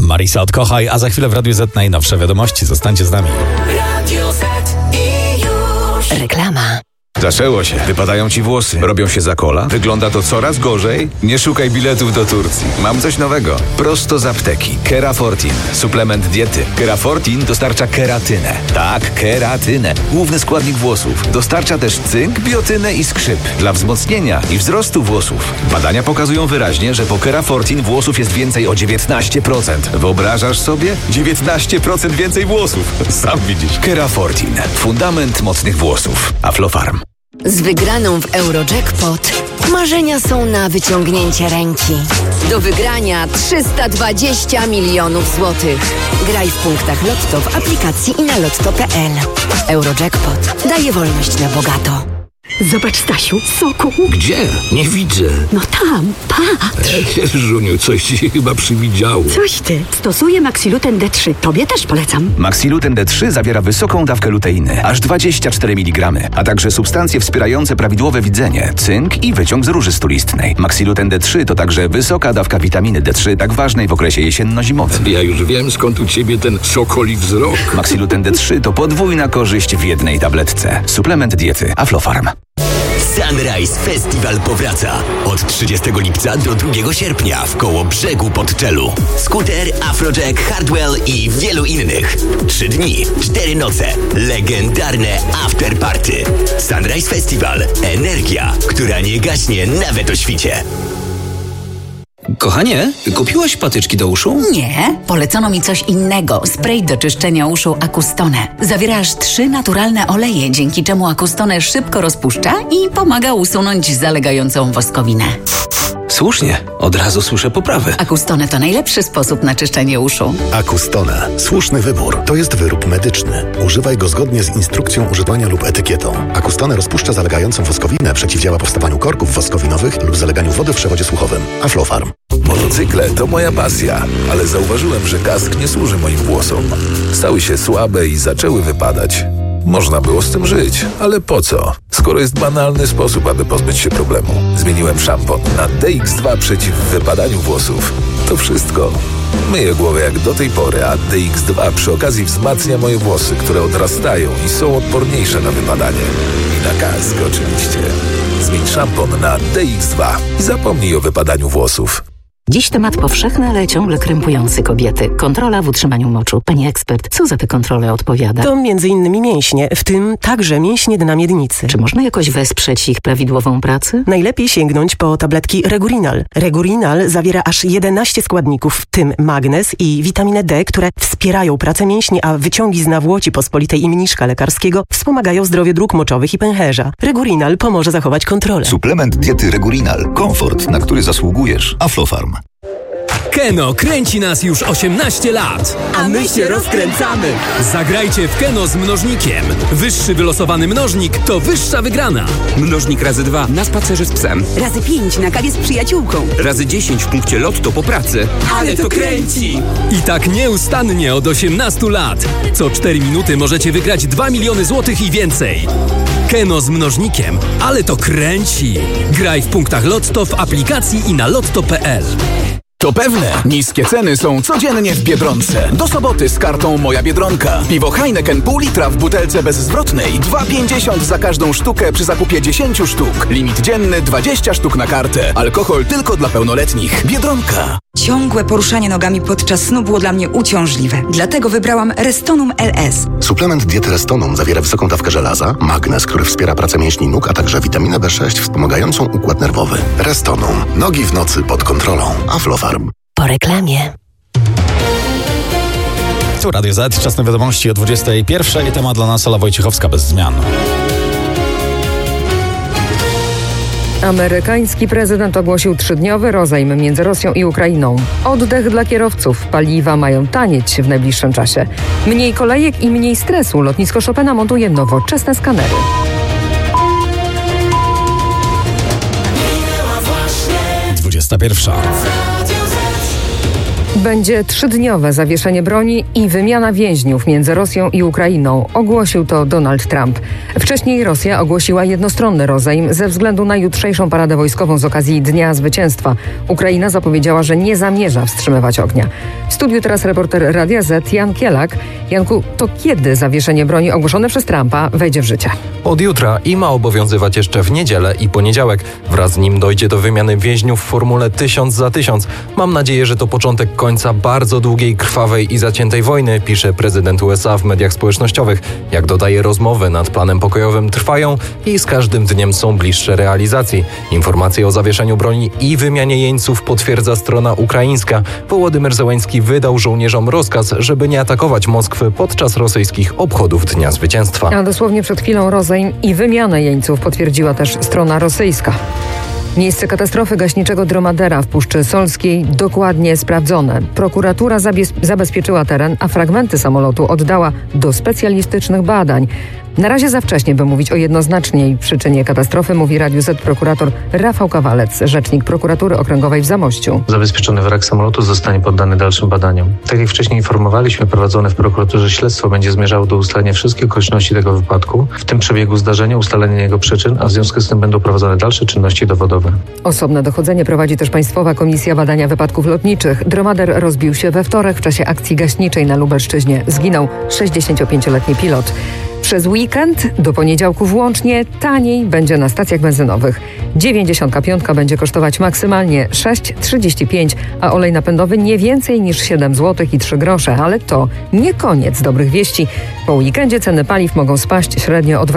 Marisa Odkochaj, a za chwilę w Radiu Z najnowsze wiadomości. Zostańcie z nami. Radio Z i już. Reklama. Zaczęło się. Wypadają ci włosy. Robią się za kola. Wygląda to coraz gorzej. Nie szukaj biletów do Turcji. Mam coś nowego. Prosto z apteki. Kerafortin. Suplement diety. Kerafortin dostarcza keratynę. Tak, keratynę. Główny składnik włosów. Dostarcza też cynk, biotynę i skrzyp. Dla wzmocnienia i wzrostu włosów. Badania pokazują wyraźnie, że po Kerafortin włosów jest więcej o 19%. Wyobrażasz sobie? 19% więcej włosów. Sam widzisz. Kerafortin. Fundament mocnych włosów. Aflofarm. Z wygraną w Eurojackpot marzenia są na wyciągnięcie ręki. Do wygrania 320 milionów złotych. Graj w punktach Lotto w aplikacji i na lotto.pl. Eurojackpot daje wolność na bogato. Zobacz, Stasiu, soku. Gdzie? Nie widzę. No tam, patrz. Żuniu, coś ci się chyba przywidziało. Coś ty. Stosuję Maxiluten D3. Tobie też polecam. Maxiluten D3 zawiera wysoką dawkę luteiny, aż 24 mg, a także substancje wspierające prawidłowe widzenie, cynk i wyciąg z róży stulistnej. Maxiluten D3 to także wysoka dawka witaminy D3, tak ważnej w okresie jesienno-zimowym. Ja już wiem, skąd u ciebie ten sokoli wzrok. Maxiluten D3 to podwójna korzyść w jednej tabletce. Suplement diety Aflofarm. Sunrise Festival powraca. Od 30 lipca do 2 sierpnia w Kołobrzegu pod Czelu. Scooter, Afrojack, Hardwell i wielu innych. 3 dni, 4 noce. Legendarne afterparty. Sunrise Festival. Energia, która nie gaśnie nawet o świcie. Kochanie, kupiłaś patyczki do uszu? Nie, polecono mi coś innego. Spray do czyszczenia uszu Acustone. Zawiera aż 3 naturalne oleje, dzięki czemu Acustone szybko rozpuszcza i pomaga usunąć zalegającą woskowinę. Słusznie, od razu słyszę poprawę. Acustone to najlepszy sposób na czyszczenie uszu. Acustone. Słuszny wybór. To jest wyrób medyczny. Używaj go zgodnie z instrukcją używania lub etykietą. Acustone rozpuszcza zalegającą woskowinę, przeciwdziała powstawaniu korków woskowinowych lub zaleganiu wody w przewodzie słuchowym. Aflofarm. Motocykle to moja pasja, ale zauważyłem, że kask nie służy moim włosom. Stały się słabe i zaczęły wypadać. Można było z tym żyć, ale po co? Skoro jest banalny sposób, aby pozbyć się problemu. Zmieniłem szampon na DX2 przeciw wypadaniu włosów. To wszystko. Myję głowę jak do tej pory, a DX2 przy okazji wzmacnia moje włosy, które odrastają i są odporniejsze na wypadanie. I na kask oczywiście. Zmień szampon na DX2 i zapomnij o wypadaniu włosów. Dziś temat powszechny, ale ciągle krępujący kobiety. Kontrola w utrzymaniu moczu. Pani ekspert, co za te kontrole odpowiada? To m.in. mięśnie, w tym także mięśnie dna miednicy. Czy można jakoś wesprzeć ich prawidłową pracę? Najlepiej sięgnąć po tabletki Regurinal. Regurinal zawiera aż 11 składników, w tym magnez i witaminę D, które wspierają pracę mięśni, a wyciągi z nawłoci pospolitej i mniszka lekarskiego wspomagają zdrowie dróg moczowych i pęcherza. Regurinal pomoże zachować kontrolę. Suplement diety Regurinal. Komfort, na który zasługujesz. Aflofarm. Keno kręci nas już 18 lat. A my się rozkręcamy. Zagrajcie w Keno z mnożnikiem. Wyższy wylosowany mnożnik to wyższa wygrana. Mnożnik razy 2 na spacerze z psem. Razy 5 na kawie z przyjaciółką. Razy 10 w punkcie Lotto po pracy. Ale to kręci! I tak nieustannie od 18 lat. Co 4 minuty możecie wygrać 2 miliony złotych i więcej. Keno z mnożnikiem. Ale to kręci. Graj w punktach Lotto w aplikacji i na lotto.pl. To pewne, niskie ceny są codziennie w Biedronce. Do soboty z kartą Moja Biedronka. Piwo Heineken pół litra w butelce bezzwrotnej. 2,50 za każdą sztukę przy zakupie 10 sztuk. Limit dzienny 20 sztuk na kartę. Alkohol tylko dla pełnoletnich. Biedronka. Ciągłe poruszanie nogami podczas snu było dla mnie uciążliwe. Dlatego wybrałam Restonum LS. Suplement diety Restonum zawiera wysoką dawkę żelaza, magnez, który wspiera pracę mięśni nóg, a także witaminę B6 wspomagającą układ nerwowy. Restonum. Nogi w nocy pod kontrolą. Aflofarm. Po reklamie. Tu Radio Z, czas na wiadomości o 21. I temat dla nas Ola Wojciechowska bez zmian. Amerykański prezydent ogłosił 3-dniowy rozejm między Rosją i Ukrainą. Oddech dla kierowców. Paliwa mają tanieć w najbliższym czasie. Mniej kolejek i mniej stresu. Lotnisko Chopina montuje nowoczesne skanery. Będzie 3-dniowe zawieszenie broni i wymiana więźniów między Rosją i Ukrainą. Ogłosił to Donald Trump. Wcześniej Rosja ogłosiła jednostronny rozejm ze względu na jutrzejszą paradę wojskową z okazji Dnia Zwycięstwa. Ukraina zapowiedziała, że nie zamierza wstrzymywać ognia. W studiu teraz reporter Radia Z Jan Kielak. Janku, to kiedy zawieszenie broni ogłoszone przez Trumpa wejdzie w życie? Od jutra i ma obowiązywać jeszcze w niedzielę i poniedziałek. Wraz z nim dojdzie do wymiany więźniów w formule 1000 za 1000. Mam nadzieję, że to początek końca bardzo długiej, krwawej i zaciętej wojny, pisze prezydent USA w mediach społecznościowych. Jak dodaje, rozmowy nad planem pokojowym trwają i z każdym dniem są bliższe realizacji. Informacje o zawieszeniu broni i wymianie jeńców potwierdza strona ukraińska. Wołodymyr Zełenski wydał żołnierzom rozkaz, żeby nie atakować Moskwy podczas rosyjskich obchodów Dnia Zwycięstwa. A dosłownie przed chwilą rozejm i wymianę jeńców potwierdziła też strona rosyjska. Miejsce katastrofy gaśniczego Dromadera w Puszczy Solskiej dokładnie sprawdzone. Prokuratura zabezpieczyła teren, a fragmenty samolotu oddała do specjalistycznych badań. Na razie za wcześnie, by mówić o jednoznacznej przyczynie katastrofy, mówi Radiu Z prokurator Rafał Kawalec, rzecznik prokuratury okręgowej w Zamościu. Zabezpieczony wrak samolotu zostanie poddany dalszym badaniom. Tak jak wcześniej informowaliśmy, prowadzone w prokuraturze śledztwo będzie zmierzało do ustalenia wszystkich okoliczności tego wypadku, w tym przebiegu zdarzenia, ustalenia jego przyczyn, a w związku z tym będą prowadzone dalsze czynności dowodowe. Osobne dochodzenie prowadzi też Państwowa Komisja Badania Wypadków Lotniczych. Dromader rozbił się we wtorek w czasie akcji gaśniczej na Lubelszczyźnie. Zginął 65-letni pilot. Przez weekend do poniedziałku włącznie taniej będzie na stacjach benzynowych. 95 będzie kosztować maksymalnie 6,35, a olej napędowy nie więcej niż 7 zł i 3 grosze. Ale to nie koniec dobrych wieści. Po weekendzie ceny paliw mogą spaść średnio o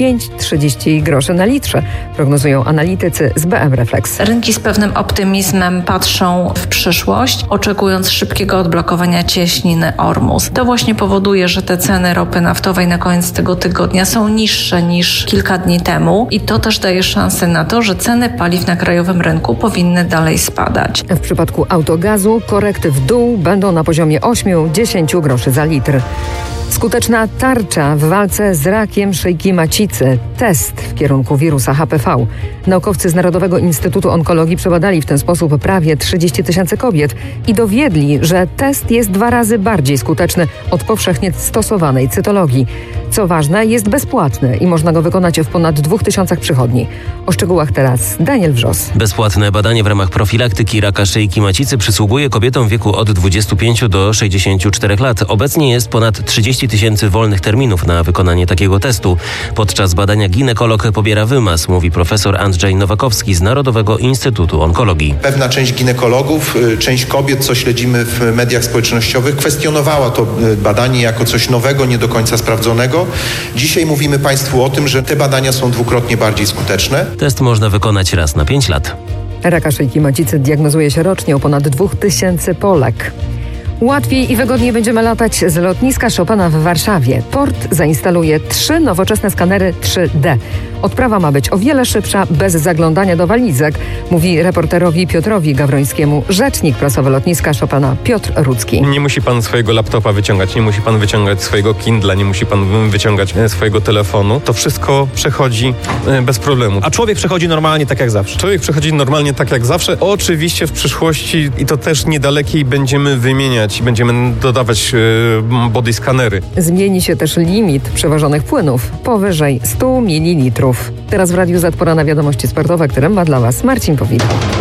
25-30 groszy na litrze, prognozują analitycy z BM Reflex. Rynki z pewnym optymizmem patrzą w przyszłość, oczekując szybkiego odblokowania cieśniny Ormus. To właśnie powoduje, że te ceny ropy naftowej na koniec tego tygodnia są niższe niż kilka dni temu i to też daje szansę na to, że ceny paliw na krajowym rynku powinny dalej spadać. W przypadku autogazu korekty w dół będą na poziomie 8-10 groszy za litr. Skuteczna tarcza w walce z rakiem szyjki macicy. Test w kierunku wirusa HPV. Naukowcy z Narodowego Instytutu Onkologii przebadali w ten sposób prawie 30 000 kobiet i dowiedli, że test jest 2 razy bardziej skuteczny od powszechnie stosowanej cytologii. Co ważne, jest bezpłatny i można go wykonać w ponad 2000 przychodni. O szczegółach teraz Daniel Wrzos. Bezpłatne badanie w ramach profilaktyki raka szyjki macicy przysługuje kobietom w wieku od 25 do 64 lat. Obecnie jest ponad 30 000 wolnych terminów na wykonanie takiego testu. Podczas badania ginekolog pobiera wymaz, mówi profesor Andrzej Nowakowski z Narodowego Instytutu Onkologii. Pewna część ginekologów, część kobiet, co śledzimy w mediach społecznościowych, kwestionowała to badanie jako coś nowego, nie do końca sprawdzonego. Dzisiaj mówimy Państwu o tym, że te badania są 2-krotnie bardziej skuteczne. Test można wykonać raz na 5 lat. Raka szyjki macicy diagnozuje się rocznie u ponad 2000 Polek. Łatwiej i wygodniej będziemy latać z lotniska Chopina w Warszawie. Port zainstaluje 3 nowoczesne skanery 3D. Odprawa ma być o wiele szybsza, bez zaglądania do walizek, mówi reporterowi Piotrowi Gawrońskiemu rzecznik prasowy lotniska Chopina Piotr Rudzki. Nie musi pan swojego laptopa wyciągać, nie musi pan wyciągać swojego Kindla, nie musi pan wyciągać swojego telefonu. To wszystko przechodzi bez problemu. A człowiek przechodzi normalnie tak jak zawsze. Człowiek przechodzi normalnie tak jak zawsze. Oczywiście w przyszłości, i to też niedalekiej, będziemy wymieniać, będziemy dodawać body skanery. Zmieni się też limit przewożonych płynów powyżej 100 ml. Teraz w Radiu Z pora na wiadomości sportowe, które ma dla Was Marcin Powid.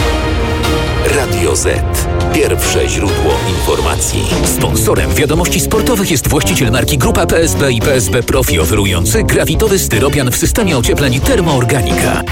Radio Z. Pierwsze źródło informacji. Sponsorem wiadomości sportowych jest właściciel marki Grupa PSB i PSB Profi, oferujący grawitowy styropian w systemie ociepleń Termoorganika.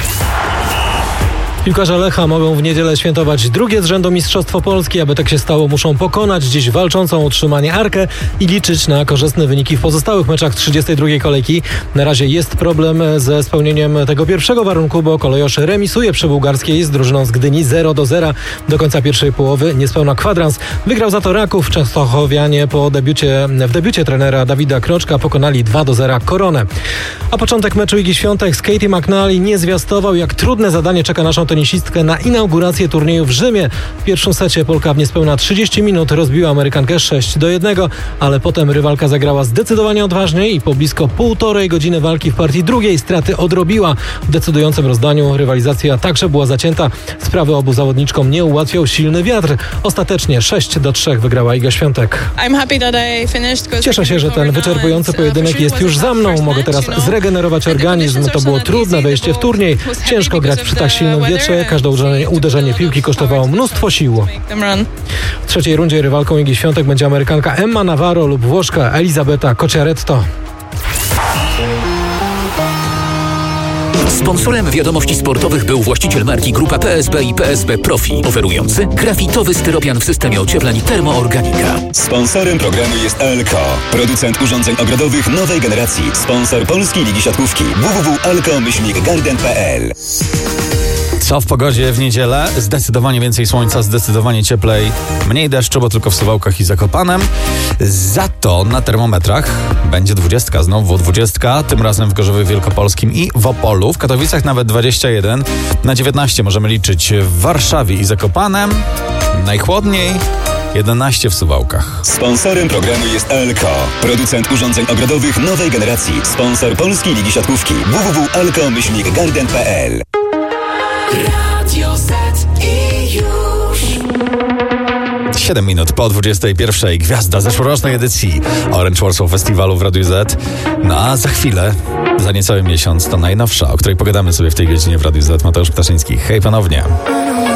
Piłkarze Lecha mogą w niedzielę świętować drugie z rzędu Mistrzostwo Polski. Aby tak się stało, muszą pokonać dziś walczącą o utrzymanie Arkę i liczyć na korzystne wyniki w pozostałych meczach 32. kolejki. Na razie jest problem ze spełnieniem tego pierwszego warunku, bo Kolejosz remisuje przy Bułgarskiej z drużyną z Gdyni 0-0 do końca pierwszej połowy. Niespełna kwadrans. Wygrał za to Raków. Częstochowianie w debiucie trenera Dawida Kroczka pokonali 2-0 Koronę. A początek meczu Igi Świątek z Katie McNally nie zwiastował, jak trudne zadanie czeka naszą tenisistkę na inaugurację turnieju w Rzymie. W pierwszym secie Polka w niespełna 30 minut rozbiła Amerykankę 6-1, ale potem rywalka zagrała zdecydowanie odważniej i po blisko 1,5 godziny walki w partii drugiej straty odrobiła. W decydującym rozdaniu rywalizacja także była zacięta. Sprawy obu zawodniczkom nie ułatwiał silny wiatr. Ostatecznie 6-3 wygrała Iga Świątek. Cieszę się, że ten wyczerpujący pojedynek jest już za mną. Mogę teraz zregenerować organizm. To było trudne wejście w turniej. Ciężko grać przy tak silnym wietrze. Każde uderzenie piłki kosztowało mnóstwo sił. W trzeciej rundzie rywalką Igi Świątek będzie Amerykanka Emma Navarro lub Włoszka Elisabetta Cocciaretto. Sponsorem wiadomości sportowych był właściciel marki Grupa PSB i PSB Profi, oferujący grafitowy styropian w systemie ociepleń Termoorganika. Sponsorem programu jest Alko, producent urządzeń ogrodowych nowej generacji. Sponsor Polskiej Ligi Siatkówki. www.alko-garden.pl. Co w pogodzie w niedzielę? Zdecydowanie więcej słońca, zdecydowanie cieplej, mniej deszczu, bo tylko w Suwałkach i Zakopanem. Za to na termometrach będzie 20, znowu 20, tym razem w Gorzowie Wielkopolskim i w Opolu. W Katowicach nawet 21, na 19 możemy liczyć w Warszawie i Zakopanem. Najchłodniej 11 w Suwałkach. Sponsorem programu jest Alko, producent urządzeń ogrodowych nowej generacji. Sponsor Polskiej Ligi Siatkówki. www.alko-garden.pl. Radio Z i już 7 minut po 21. Gwiazda zeszłorocznej edycji Orange Warsaw Festiwalu w Radiu Z. No a za chwilę, za niecały miesiąc, to najnowsza, o której pogadamy sobie w tej godzinie w Radiu Z. Mateusz Ptaszyński. Hej ponownie.